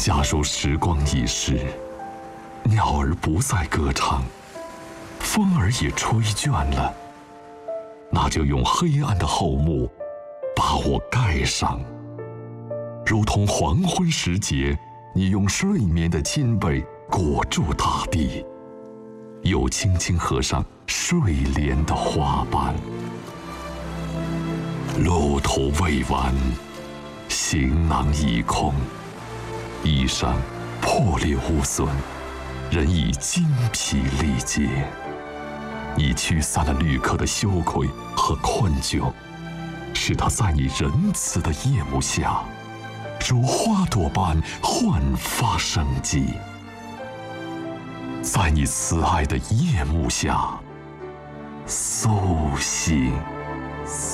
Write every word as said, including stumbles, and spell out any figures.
假如时光易逝，鸟儿不再歌唱，风儿也吹倦了，那就用黑暗的厚幕把我盖上，如同黄昏时节，你用睡眠的金被裹住大地，又轻轻合上睡莲的花瓣。路途未完，行囊已空，衣裳破裂无损，人已精疲力竭。你驱散了旅客的羞愧和困窘，使他在你仁慈的夜幕下，如花朵般焕发生机。在你慈爱的夜幕下苏醒。